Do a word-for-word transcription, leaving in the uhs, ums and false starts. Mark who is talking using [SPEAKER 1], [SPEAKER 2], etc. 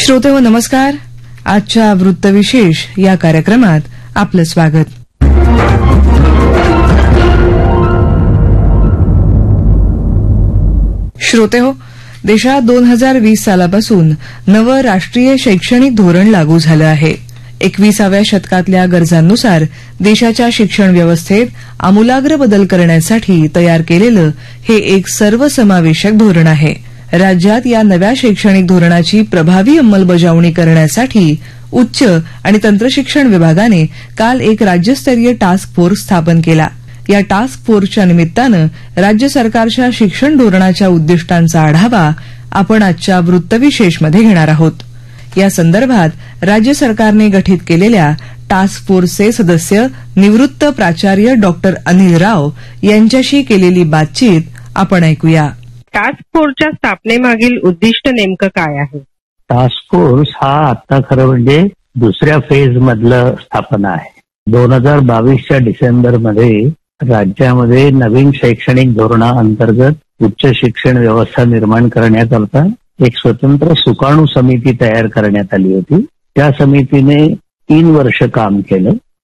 [SPEAKER 1] श्रोतेहो नमस्कार. आजच्या वृत्तविशेष या कार्यक्रमात आपलं स्वागत. श्रोतेहो, देशात दोन हजार वीस सालापासून नवं राष्ट्रीय शैक्षणिक धोरण लागू झालं आहे. एकविसाव्या शतकातल्या गरजांनुसार देशाच्या शिक्षण व्यवस्थेत आमूलाग्र बदल करण्यासाठी तयार केलेलं हे एक सर्वसमावेशक धोरण आहे. राज्यात या नव्या शैक्षणिक धोरणाची प्रभावी अंमलबजावणी करण्यासाठी उच्च आणि तंत्रशिक्षण विभागाने काल एक राज्यस्तरीय टास्क फोर्स स्थापन केला. या टास्क फोर्सच्या निमित्तानं राज्य सरकारच्या शिक्षण धोरणाच्या उद्दिष्टांचा आढावा आपण आजच्या वृत्तविशेषमध्ये घेणार आहोत. या संदर्भात राज्य सरकारने गठीत केलेल्या टास्क फोर्सचे सदस्य निवृत्त प्राचार्य डॉक्टर अनिल राव यांच्याशी केलेली बातचीत आपण ऐकूया.
[SPEAKER 2] टास्क फोर्सच्या स्थापनेमागील उद्दिष्ट नेमकं काय आहे?
[SPEAKER 3] टास्क फोर्स हा आता खरं म्हणजे दुसऱ्या फेज मधलं स्थापना आहे. दोन हजार बावीसच्या डिसेंबरमध्ये राज्यामध्ये नवीन शैक्षणिक धोरणाअंतर्गत उच्च शिक्षण व्यवस्था निर्माण करण्याकरता एक स्वतंत्र सुकाणू समिती तयार करण्यात आली होती. त्या समितीने तीन वर्ष काम केलं